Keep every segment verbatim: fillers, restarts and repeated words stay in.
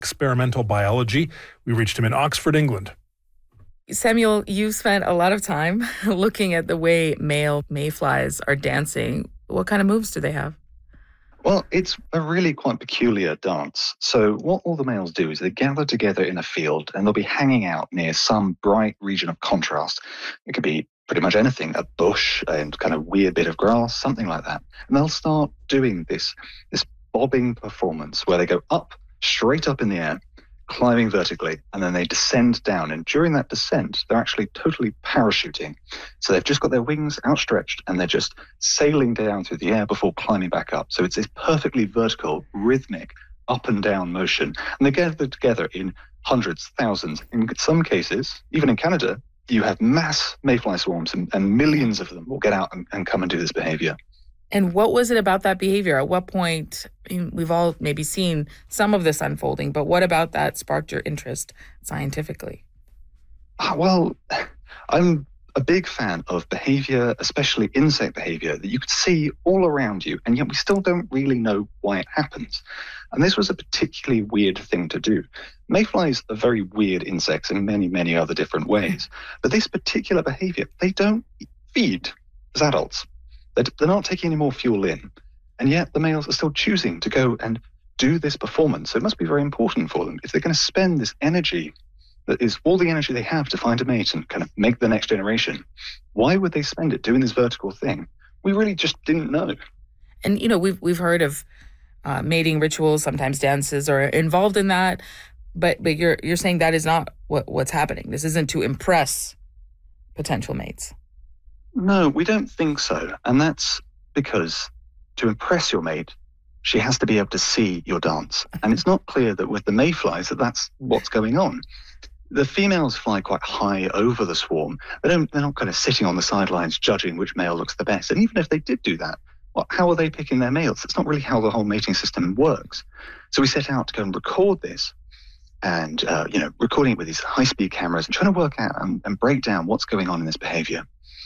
experimental biology. We reached him in Oxford, England. Samuel, you've spent a lot of time looking at the way male mayflies are dancing. What kind of moves do they have? Well, it's a really quite peculiar dance. So what all the males do is they gather together in a field and they'll be hanging out near some bright region of contrast. It could be pretty much anything, a bush and kind of weird bit of grass, something like that. And they'll start doing this, this bobbing performance where they go up, straight up in the air, climbing vertically, and then they descend down. And during that descent, they're actually totally parachuting. So they've just got their wings outstretched and they're just sailing down through the air before climbing back up. So it's this perfectly vertical, rhythmic, up and down motion. And they gather together in hundreds, thousands. In some cases, even in Canada, you have mass mayfly swarms and, and millions of them will get out and, and come and do this behavior. And what was it about that behavior? At what point, I mean, we've all maybe seen some of this unfolding, but what about that sparked your interest scientifically? Uh, well, I'm a big fan of behavior, especially insect behavior, that you could see all around you, and yet we still don't really know why it happens. And this was a particularly weird thing to do. Mayflies are very weird insects in many, many other different ways. But this particular behavior, they don't feed as adults. They're not taking any more fuel in, and yet the males are still choosing to go and do this performance. So it must be very important for them. If they're going to spend this energy, that is all the energy they have to find a mate and kind of make the next generation, why would they spend it doing this vertical thing? We really just didn't know. And, you know, we've we've heard of uh, mating rituals, sometimes dances are involved in that, but but you're you're saying that is not what, what's happening. This isn't to impress potential mates. No, we don't think so. And that's because to impress your mate, she has to be able to see your dance. And it's not clear that with the mayflies that that's what's going on. The females fly quite high over the swarm. They don't, they're not kind of sitting on the sidelines judging which male looks the best. And even if they did do that, well, how are they picking their males? It's not really how the whole mating system works. So we set out to go and record this and, uh, you know, recording it with these high-speed cameras and trying to work out and, and break down what's going on in this behavior.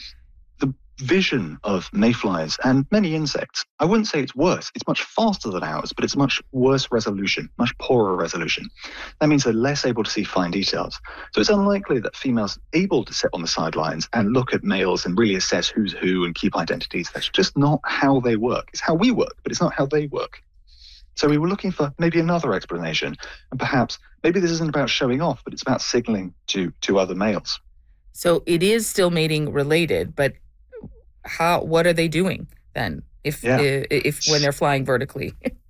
Vision of mayflies and many insects, I wouldn't say it's worse. It's much faster than ours, but it's much worse resolution, much poorer resolution. That means they're less able to see fine details. So it's unlikely that females are able to sit on the sidelines and look at males and really assess who's who and keep identities. That's just not how they work. It's how we work, but it's not how they work. So we were looking for maybe another explanation. And perhaps maybe this isn't about showing off, but it's about signaling to, to other males. So it is still mating related, but How? What are they doing then? If yeah. if, if when they're flying vertically?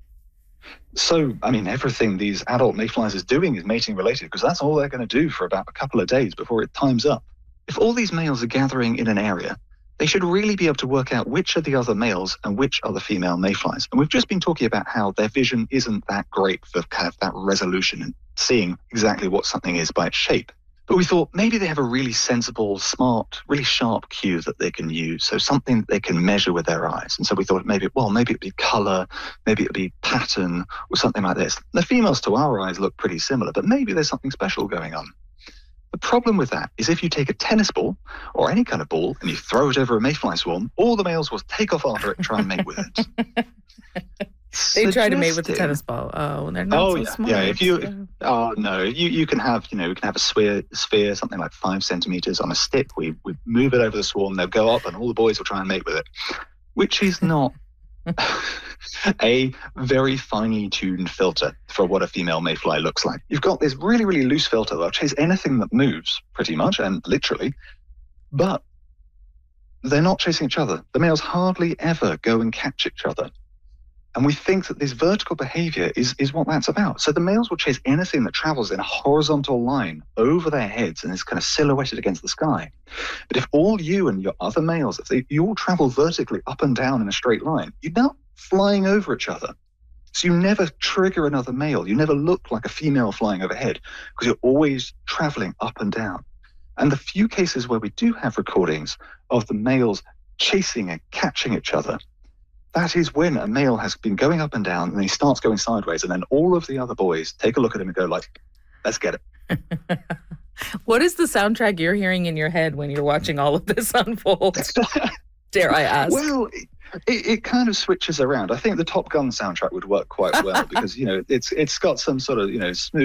So, I mean, everything these adult mayflies is doing is mating related because that's all they're going to do for about a couple of days before it times up. If all these males are gathering in an area, they should really be able to work out which are the other males and which are the female mayflies. And we've just been talking about how their vision isn't that great for kind of that resolution and seeing exactly what something is by its shape. But we thought maybe they have a really sensible, smart, really sharp cue that they can use. So something that they can measure with their eyes. And so we thought maybe, well, maybe it'd be color, maybe it'd be pattern or something like this. The females to our eyes look pretty similar, but maybe there's something special going on. The problem with that is if you take a tennis ball or any kind of ball and you throw it over a mayfly swarm, all the males will take off after it and try and mate with it. They try to mate with the tennis ball. Oh, they're not oh, so yeah, smart. yeah. If you, yeah. If, oh no, you you can have you know you can have a sphere, sphere something like five centimeters on a stick. We we move it over the swarm. They'll go up, and all the boys will try and mate with it, which is not a very finely tuned filter for what a female mayfly looks like. You've got this really really loose filter that'll chase anything that moves, pretty much, and literally, but they're not chasing each other. The males hardly ever go and catch each other. And we think that this vertical behavior is, is what that's about. So the males will chase anything that travels in a horizontal line over their heads and is kind of silhouetted against the sky. But if all you and your other males, if they, you all travel vertically up and down in a straight line, you're not flying over each other. So you never trigger another male. You never look like a female flying overhead because you're always traveling up and down. And the few cases where we do have recordings of the males chasing and catching each other, that is when a male has been going up and down and he starts going sideways, and then all of the other boys take a look at him and go like, let's get it. What is the soundtrack you're hearing in your head when you're watching all of this unfold? Dare I ask? Well, it, it kind of switches around. I think the Top Gun soundtrack would work quite well because, you know, it's it's got some sort of, you know, smooth